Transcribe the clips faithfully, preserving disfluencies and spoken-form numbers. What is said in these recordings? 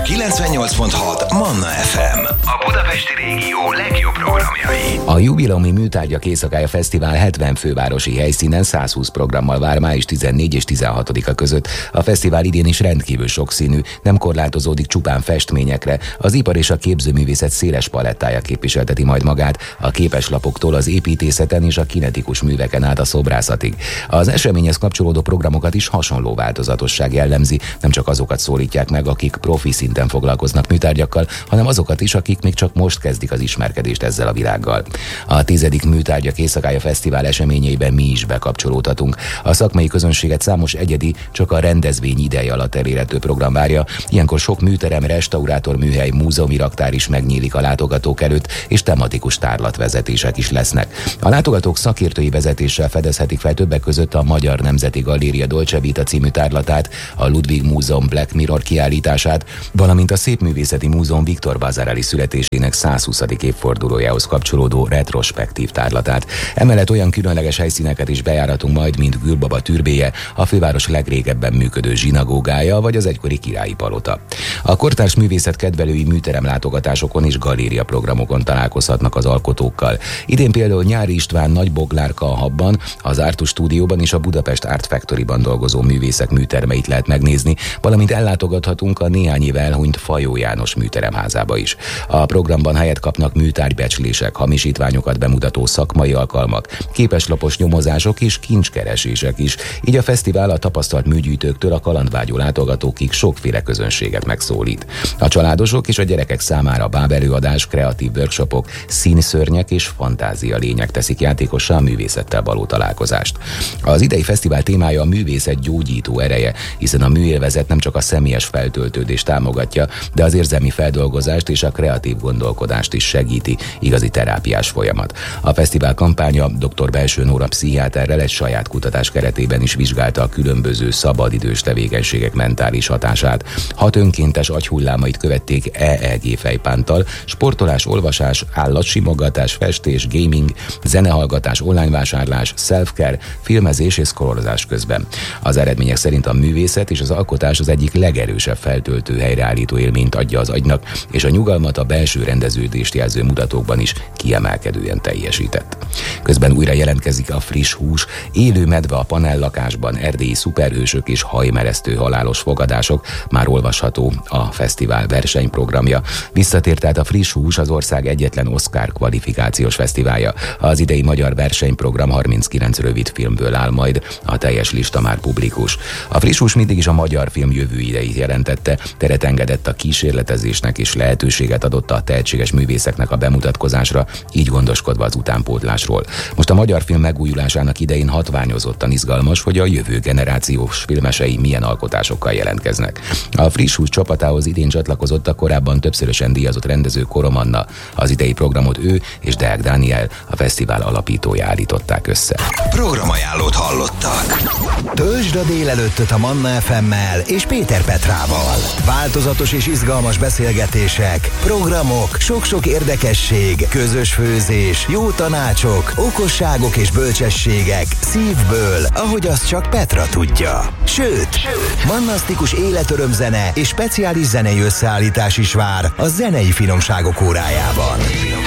kilencvennyolc pont hat Manna ef em. A budapesti régió legjobb programjai. A Jubileumi Műtárgyak Éjszakája Fesztivál hetven fővárosi helyszínen százhúsz programmal vár május tizennégyedike és tizenhatodika között. A fesztivál idén is rendkívül sokszínű, nem korlátozódik csupán festményekre. Az ipar és a képzőművészet széles palettája képviselteti majd magát, a képeslapoktól az építészeten és a kinetikus műveken át a szobrászatig. Az eseményhez kapcsolódó programokat is hasonló változatosság jellemzi, nem csak azokat szólítják meg, akik profi szinten foglalkoznak műtárgyakkal, hanem azokat is, akik még csak most kezdik az ismerkedést ezzel a világgal. A tizedik Műtárgyak Éjszakája Fesztivál eseményeiben mi is bekapcsolódhatunk. A szakmai közönséget számos egyedi, csak a rendezvény ideje alatt elérhető program várja. Ilyenkor sok műterem, restaurátor, műhely, múzeumi raktár is megnyílik a látogatók előtt, és tematikus tárlatvezetések is lesznek. A látogatók szakértői vezetéssel fedezhetik fel többek között a Magyar Nemzeti Galéria Dolce Vita című tárlatát, a Ludwig Múzeum Black Mirror kiállítását, valamint a Szépművészeti Múzeum Viktor Vasarely születésének százhuszadik évfordulójához kapcsolódó retrospektív tárlatát. Emellett olyan különleges helyszíneket is bejáratunk majd, mint Gülbaba türbéje, a főváros legrégebben működő zsinagógája, vagy az egykori királyi palota. A kortárs művészet kedvelői műterem látogatásokon és galéria programokon találkozhatnak az alkotókkal. Idén például Nyári István Nagy Boglárka a Habban, az Artus Stúdióban és a Budapest Art Factoryban dolgozó művészek műtermeit lehet megnézni, valamint ellátogathatunk a néhány éve elhunyt Fajó János műteremházába is. A programban helyet kapnak műtárgybecslések, hamisítványokat bemutató szakmai alkalmak, képeslapos nyomozások és kincskeresések is. Így a fesztivál a tapasztalt műgyűjtőktől a kalandvágyó látogatókig sokféle közönséget megszólít. A családosok és a gyerekek számára bábelőadás, kreatív workshopok, színszörnyek és fantázia lények teszik játékossá a művészettel való találkozást. Az idei fesztivál témája a művészet gyógyító ereje, hiszen a műélvezet nem csak a személyes feltöltődést támogatja, de az érzelmi feldolgozást és a kreatív gondolkodást is segíti, igazi terápiás folyamat. A fesztivál kampánya dr. Belső Nóra pszichiáterrel egy saját kutatás keretében is vizsgálta a különböző szabadidős tevékenységek mentális hatását. Hat önkéntes agyhullámait követték é é gé fejpánttal, sportolás, olvasás, állatsimogatás, festés, gaming, zenehallgatás, online vásárlás, self-care, filmezés és scrollozás közben. Az eredmények szerint a művészet és az alkotás az egyik legerősebb feltöltő helyreállító élményt adja az agynak, és a nyugalmat a belső rendeződést jelző mutatókban is kiemelkedően teljesített. Közben újra jelentkezik a friss hús, élő medve a panellakásban, erdélyi szuperhősök és hajmeresztő halálos fogadások, már olvasható a fesztivál versenyprogramja. Visszatért tehát a friss hús, az ország egyetlen Oscar kvalifikációs fesztiválja. Az idei magyar versenyprogram harminckilenc rövid filmből áll majd, a teljes lista már publikus. A friss hús mindig is a magyar film jövő idejét jelentette, teret engedett a kísérletezésnek és lehetőséget adott a tehetséges művészeknek a bemutatkozásra, így gondoskodva az utánpótlásról. Most a magyar film megújulásának idején hatványozottan izgalmas, hogy a jövő generációs filmesei milyen alkotásokkal jelentkeznek. A friss hús csapatához idén csatlakozott a korábban többszörösen díjazott rendező Korom Anna. Az idei programot ő és Deák Dániel, a fesztivál alapítója állították össze. Programajánlót hallottak. Töltsd a délelőttöt a Manna ef emmel és Péter Petrával. Változatos és izgalmas beszélgetések, programok, sok-sok érdekesség, közös főzés, jó tanácsok, okosságok és bölcsességek szívből, ahogy azt csak Petra tudja. Sőt, Sőt. mannasztikus életörömzene és speciális zenei összeállítás is vár a zenei finomságok órájában.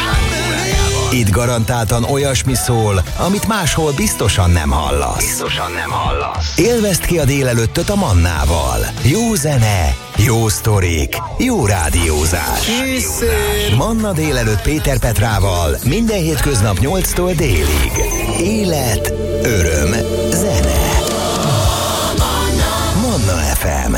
Itt garantáltan olyasmi szól, amit máshol biztosan nem hallasz. Biztosan nem hallasz. Élvezd ki a délelőttöt a Mannával. Jó zene, jó sztorik, jó rádiózás. Készül. Manna délelőtt Péter Petrával minden hétköznap nyolctól délig. Élet, öröm, zene. Manna ef em.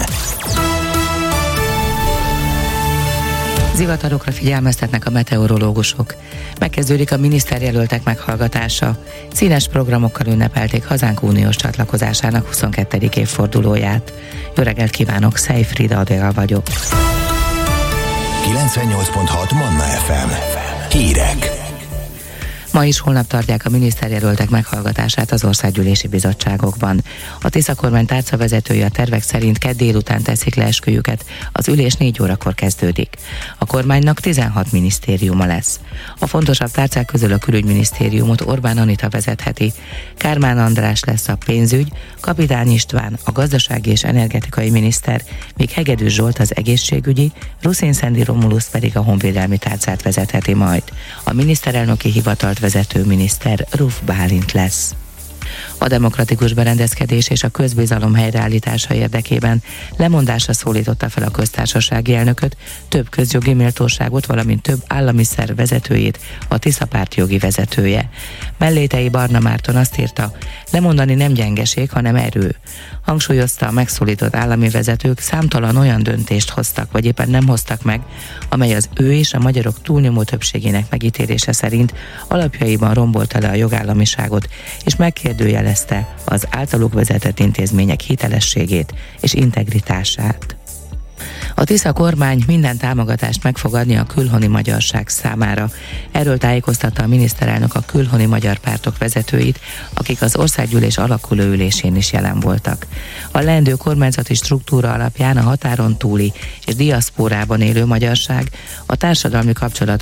Zivatarokra figyelmeztetnek a meteorológusok. Megkezdődik a miniszterjelöltek meghallgatása. Színes programokkal ünnepelték hazánk uniós csatlakozásának huszonkettedik évfordulóját. Jó reggelt kívánok, Szejfrida Adél vagyok. kilencvennyolc pont hat Manna ef em. Hírek. Ma is holnap tartják a miniszterjelöltek meghallgatását az országgyűlési bizottságokban. A Tisza kormány tárcavezetői a tervek szerint kedd délután teszik le esküjüket, az ülés négy órakor kezdődik. A kormánynak tizenhat minisztériuma lesz. A fontosabb tárcák közül a külügyminisztériumot Orbán Anita vezetheti, Kármán András lesz a pénzügy, Kapitány István a gazdasági és energetikai miniszter, míg Hegedűs Zsolt az egészségügyi, Ruszin Szendi Romulusz pedig a honvédelmi tárcát vezetheti majd. A miniszterelnöki hivatalt vezető miniszter Ruf Bálint lesz. A demokratikus berendezkedés és a közbizalom helyreállítása érdekében lemondásra szólította fel a köztársasági elnököt, több közjogi méltóságot, valamint több állami szerv vezetőjét, a Tisza párt jogi vezetője. Mellétei Barna Márton azt írta, lemondani nem gyengeség, hanem erő. Hangsúlyozta, a megszólított állami vezetők számtalan olyan döntést hoztak, vagy éppen nem hoztak meg, amely az ő és a magyarok túlnyomó többségének megítélése szerint alapjaiban rombolta le a jogállamiságot, és megkérdőjelezte az általuk vezetett intézmények hitelességét és integritását. A Tisza kormány minden támogatást meg fog adni a külhoni magyarság számára. Erről tájékoztatta a miniszterelnök a külhoni magyar pártok vezetőit, akik az országgyűlés alakuló ülésén is jelen voltak. A leendő kormányzati struktúra alapján a határon túli és diaszpórában élő magyarság a társadalmi kapcsolatok